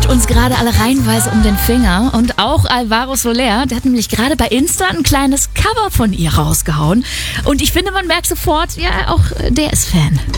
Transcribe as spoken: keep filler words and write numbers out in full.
uns gerade alle reihenweise um den Finger. Und auch Alvaro Soler, der hat nämlich gerade bei Insta ein kleines Cover von ihr rausgehauen. Und ich finde, man merkt sofort, ja, auch der ist Fan.